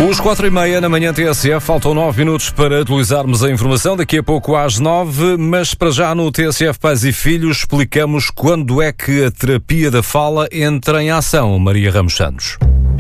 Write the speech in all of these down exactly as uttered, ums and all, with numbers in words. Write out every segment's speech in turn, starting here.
Os quatro e meia na manhã T S F, faltam nove minutos para atualizarmos a informação, daqui a pouco às nove, mas para já no T S F Pais e Filhos explicamos quando é que a terapia da fala entra em ação. Maria Ramos Santos.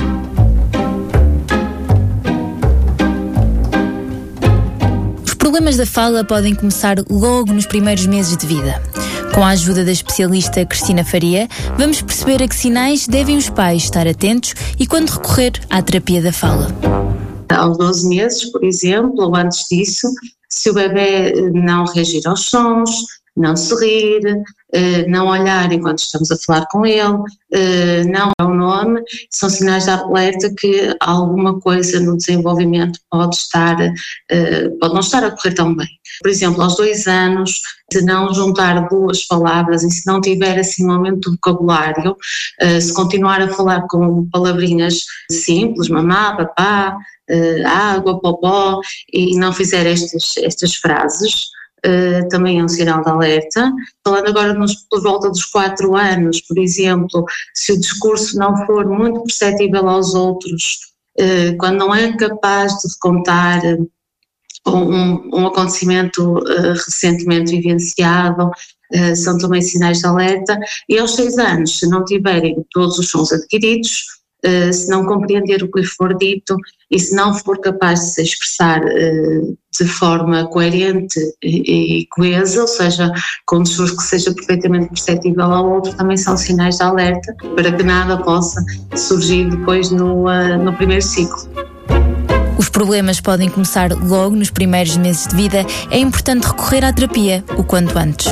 Os problemas da fala podem começar logo nos primeiros meses de vida. Com a ajuda da especialista Cristina Faria, vamos perceber a que sinais devem os pais estar atentos e quando recorrer à terapia da fala. Aos doze meses, por exemplo, ou antes disso, se o bebê não reagir aos sons, não se rir, não olhar enquanto estamos a falar com ele, não é o nome, são sinais de alerta que alguma coisa no desenvolvimento pode estar, pode não estar a correr tão bem. Por exemplo, aos dois anos, se não juntar duas palavras e se não tiver assim um aumento de vocabulário, se continuar a falar com palavrinhas simples, mamá, papá, água, popó, e não fizer estas, estas frases, Uh, também é um sinal de alerta. Falando agora nos, por volta dos quatro anos, por exemplo, se o discurso não for muito perceptível aos outros, uh, quando não é capaz de contar uh, um, um acontecimento uh, recentemente vivenciado, uh, são também sinais de alerta. E aos seis anos, se não tiverem todos os sons adquiridos, uh, se não compreender o que lhe for dito e se não for capaz de se expressar uh, de forma coerente e, e coesa, ou seja, com um discurso que seja perfeitamente perceptível ao outro, também são sinais de alerta para que nada possa surgir depois no, uh, no primeiro ciclo. Os problemas podem começar logo nos primeiros meses de vida. É importante recorrer à terapia o quanto antes.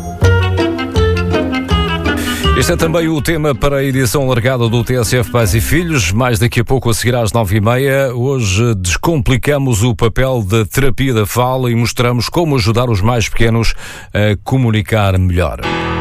Este é também o tema para a edição largada do T S F Pais e Filhos. Mais daqui a pouco, a seguir às nove e meia. Hoje descomplicamos o papel da terapia da fala e mostramos como ajudar os mais pequenos a comunicar melhor.